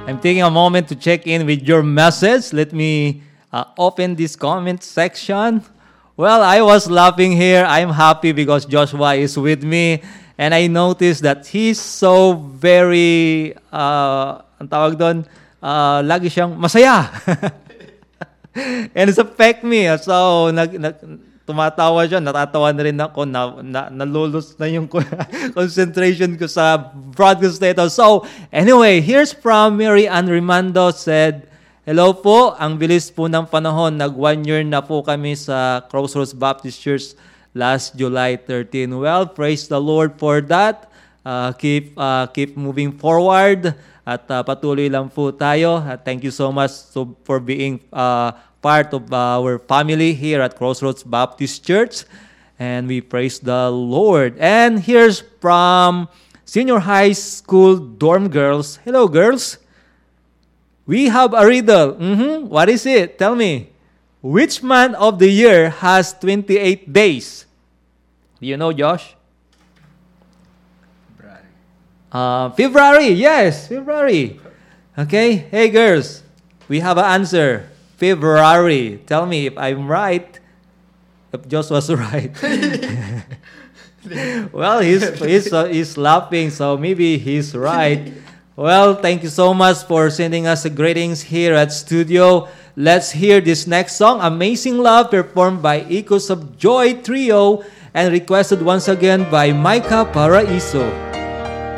I'm taking a moment to check in with your message. Let me open this comment section. Well, I was laughing here. I'm happy because Joshua is with me. And I noticed that he's so very, ang tawag doon, lagi siyang masaya. And it's affect me. So, tumatawa siya, natatawa na rin ako, nalulus na yung concentration ko sa broadcast dito. So, anyway, here's from Mary Ann Rimando said, hello po, ang bilis po ng panahon. Nag 1 year na po kami sa Crossroads Baptist Church last July 13. Well, praise the Lord for that. Keep moving forward at patuloy lang po tayo. Thank you so much for being part of our family here at Crossroads Baptist Church. And we praise the Lord. And here's from Senior High School Dorm Girls. Hello, girls. We have a riddle. What is it? Tell me. Which month of the year has 28 days? Do you know, Josh? February. Yes, February. Okay. Hey, girls. We have an answer. February. Tell me if I'm right. If Josh was right. Well, he's laughing, so maybe he's right. Well, thank you so much for sending us greetings here at studio. Let's hear this next song, Amazing Love, performed by Echoes of Joy Trio and requested once again by Micah Paraiso.